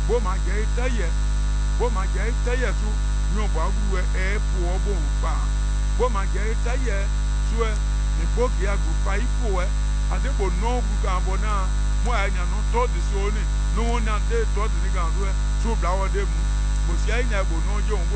bo ma je itaye tu nyo ba gu e po bo pa bo ma je itaye tu e ni bo ge agu pa ipo e ade bo no gu ga bo na mo anya no to de so ni no na de to de ni ga ru e tu bla wo de mu bo si ai na bo no je